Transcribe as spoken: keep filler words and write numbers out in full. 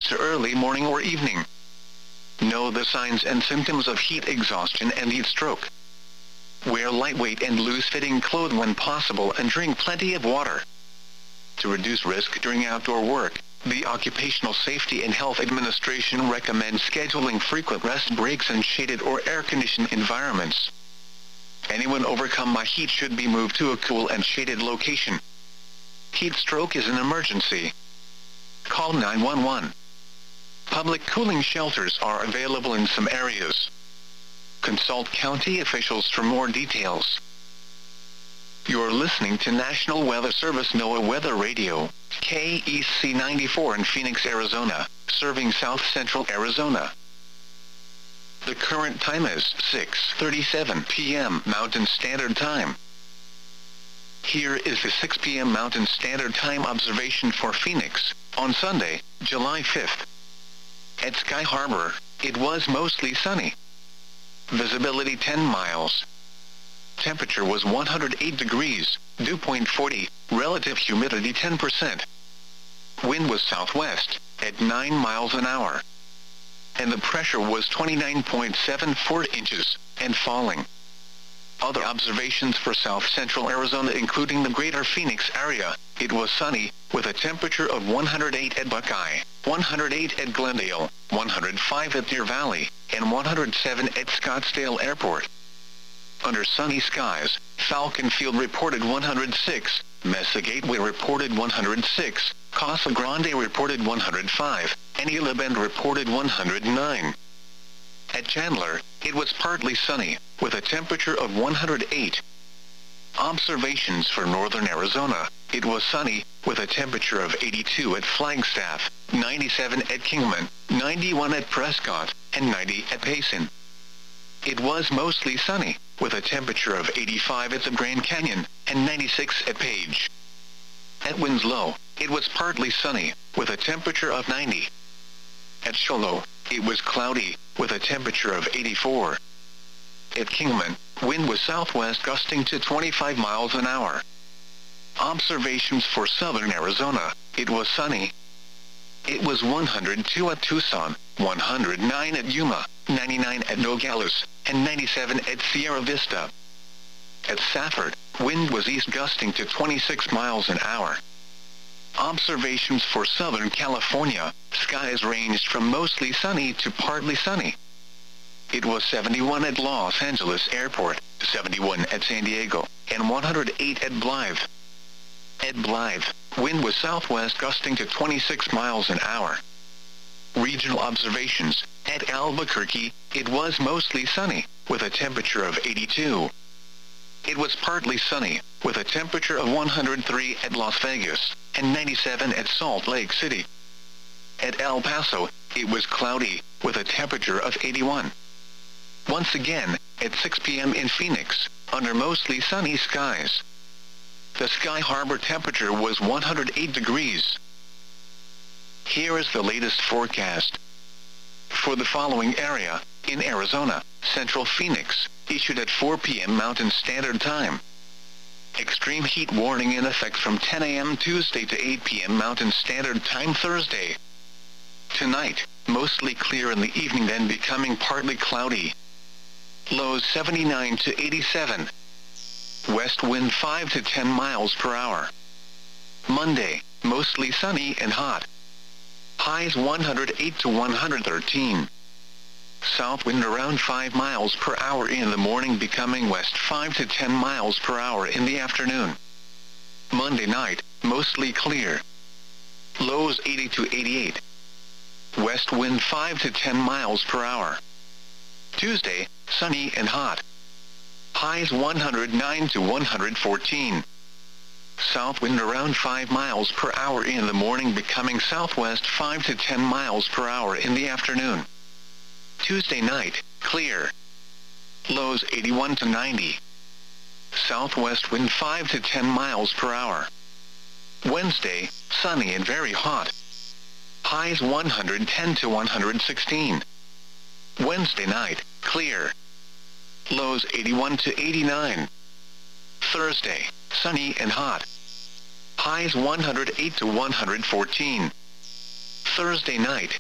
to early morning or evening. Know the signs and symptoms of heat exhaustion and heat stroke. Wear lightweight and loose-fitting clothes when possible and drink plenty of water. To reduce risk during outdoor work, the Occupational Safety and Health Administration recommends scheduling frequent rest breaks in shaded or air-conditioned environments. Anyone overcome by heat should be moved to a cool and shaded location. Heat stroke is an emergency. Call nine one one. Public cooling shelters are available in some areas. Consult county officials for more details. You're listening to National Weather Service NOAA Weather Radio, K E C ninety-four in Phoenix, Arizona, serving south central Arizona. The current time is six thirty-seven p m Mountain Standard Time. Here is the six p m Mountain Standard Time observation for Phoenix, on Sunday, July fifth. At Sky Harbor, it was mostly sunny. Visibility ten miles. Temperature was one hundred eight degrees, dew point forty, relative humidity ten percent. Wind was southwest, at nine miles an hour. And the pressure was twenty-nine point seven four inches, and falling. Other observations for south central Arizona including the greater Phoenix area, it was sunny, with a temperature of one hundred eight at Buckeye, one hundred eight at Glendale, one hundred five at Deer Valley, and one hundred seven at Scottsdale Airport. Under sunny skies, Falcon Field reported one hundred six, Mesa Gateway reported one hundred six, Casa Grande reported one hundred five, and Gila Bend reported one hundred nine. At Chandler, it was partly sunny, with a temperature of one hundred eight. Observations for northern Arizona, it was sunny, with a temperature of eighty-two at Flagstaff, ninety-seven at Kingman, ninety-one at Prescott, and ninety at Payson. It was mostly sunny, with a temperature of eighty-five at the Grand Canyon, and ninety-six at Page. At Winslow, it was partly sunny, with a temperature of ninety. At Shoalo, it was cloudy, with a temperature of eighty-four. At Kingman, wind was southwest gusting to twenty-five miles an hour. Observations for southern Arizona, it was sunny. It was one hundred two at Tucson, one hundred nine at Yuma, ninety-nine at Nogales, and ninety-seven at Sierra Vista. At Safford, wind was east gusting to twenty-six miles an hour. Observations for Southern California, skies ranged from mostly sunny to partly sunny. It was seventy-one at Los Angeles Airport, seventy-one at San Diego, and one hundred eight at Blythe. At Blythe, wind was southwest gusting to twenty-six miles an hour. Regional observations, at Albuquerque, it was mostly sunny, with a temperature of eighty-two. It was partly sunny, with a temperature of one hundred three at Las Vegas, and ninety-seven at Salt Lake City. At El Paso, it was cloudy, with a temperature of eighty-one. Once again, at six p m in Phoenix, under mostly sunny skies. The Sky Harbor temperature was one hundred eight degrees. Here is the latest forecast. For the following area, in Arizona, Central Phoenix, issued at four p m Mountain Standard Time. Extreme heat warning in effect from ten a m Tuesday to eight p m Mountain Standard Time Thursday. Tonight, mostly clear in the evening then becoming partly cloudy. Lows seventy-nine to eighty-seven. West wind five to ten miles per hour. Monday, mostly sunny and hot. Highs one hundred eight to one hundred thirteen. South wind around five miles per hour in the morning becoming west five to ten miles per hour in the afternoon. Monday night, mostly clear. Lows eighty to eighty-eight. West wind five to ten miles per hour. Tuesday, sunny and hot. Highs one hundred nine to one hundred fourteen. South wind around five miles per hour in the morning becoming southwest five to ten miles per hour in the afternoon. Tuesday night, clear. Lows eighty-one to ninety. Southwest wind five to ten miles per hour. Wednesday, sunny and very hot. Highs one hundred ten to one hundred sixteen. Wednesday night, clear. Lows eighty-one to eighty-nine. Thursday, sunny and hot. Highs one hundred eight to one hundred fourteen. Thursday night,